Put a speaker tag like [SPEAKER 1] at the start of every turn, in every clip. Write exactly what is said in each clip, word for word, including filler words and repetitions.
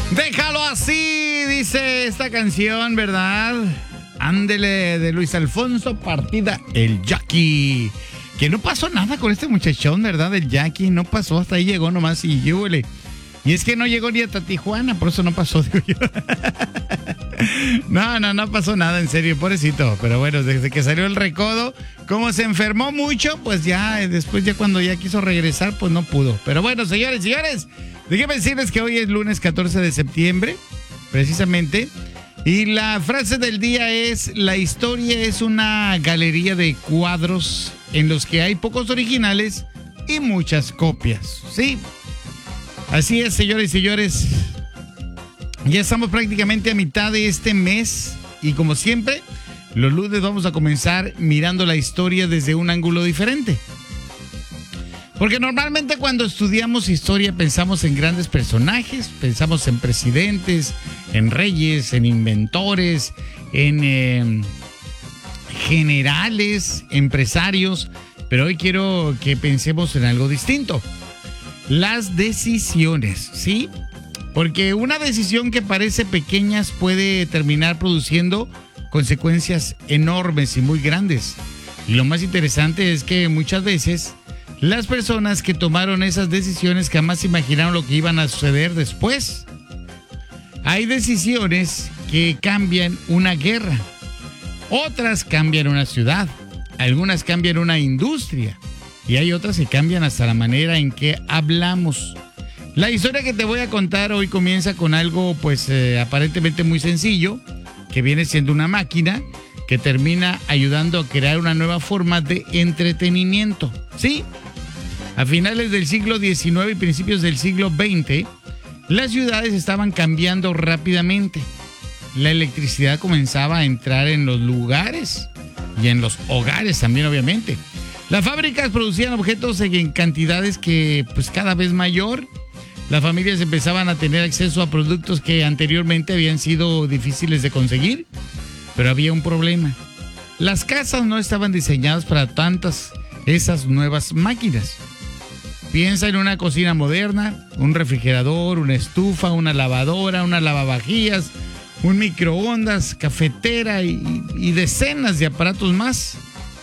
[SPEAKER 1] Déjalo así, dice esta canción, ¿verdad? Ándele, de Luis Alfonso Partida, el Jackie. Que no pasó nada con este muchachón, ¿verdad? El Jackie no pasó, hasta ahí llegó nomás y yúbele. Y es que no llegó ni hasta Tijuana, por eso no pasó, digo yo. No, no, no pasó nada, en serio, pobrecito. Pero bueno, desde que salió el recodo, como se enfermó mucho, pues ya, después ya cuando ya quiso regresar, pues no pudo. Pero bueno, señores, señores, déjenme decirles que hoy es lunes catorce de septiembre, precisamente. Y la frase del día es: la historia es una galería de cuadros en los que hay pocos originales y muchas copias. Sí, así es, señores y señores. Ya estamos prácticamente a mitad de este mes y como siempre, los lunes vamos a comenzar mirando la historia desde un ángulo diferente. Porque normalmente cuando estudiamos historia pensamos en grandes personajes, pensamos en presidentes, en reyes, en inventores, en eh, generales, empresarios, pero hoy quiero que pensemos en algo distinto. Las decisiones, ¿sí? Porque una decisión que parece pequeña puede terminar produciendo consecuencias enormes y muy grandes. Y lo más interesante es que muchas veces las personas que tomaron esas decisiones jamás imaginaron lo que iban a suceder después. Hay decisiones que cambian una guerra, otras cambian una ciudad, algunas cambian una industria y hay otras que cambian hasta la manera en que hablamos. La historia que te voy a contar hoy comienza con algo pues eh, aparentemente muy sencillo, que viene siendo una máquina que termina ayudando a crear una nueva forma de entretenimiento. ¿Sí? A finales del siglo diecinueve y principios del siglo veinte, las ciudades estaban cambiando rápidamente. La electricidad comenzaba a entrar en los lugares y en los hogares también, obviamente. Las fábricas producían objetos en cantidades que pues cada vez mayor. Las familias empezaban a tener acceso a productos que anteriormente habían sido difíciles de conseguir, pero había un problema. Las casas no estaban diseñadas para tantas esas nuevas máquinas. Piensa en una cocina moderna, un refrigerador, una estufa, una lavadora, una lavavajillas, un microondas, cafetera y, y decenas de aparatos más.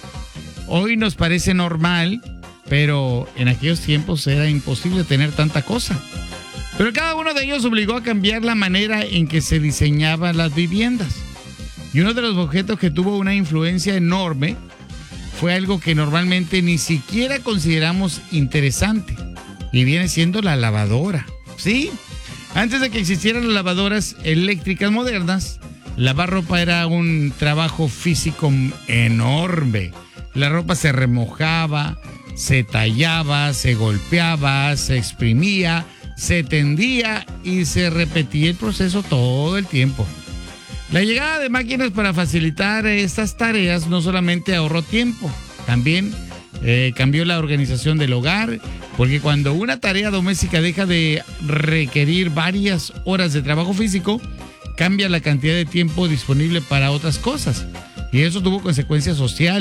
[SPEAKER 1] Hoy nos parece normal, pero en aquellos tiempos era imposible tener tanta cosa. Pero cada uno de ellos obligó a cambiar la manera en que se diseñaban las viviendas. Y uno de los objetos que tuvo una influencia enorme fue algo que normalmente ni siquiera consideramos interesante. Y viene siendo la lavadora. ¿Sí? Antes de que existieran las lavadoras eléctricas modernas, lavar ropa era un trabajo físico enorme. La ropa se remojaba, se tallaba, se golpeaba, se exprimía, se tendía y se repetía el proceso todo el tiempo. La llegada de máquinas para facilitar estas tareas no solamente ahorró tiempo, también eh, cambió la organización del hogar, porque cuando una tarea doméstica deja de requerir varias horas de trabajo físico, cambia la cantidad de tiempo disponible para otras cosas. Y eso tuvo consecuencias sociales.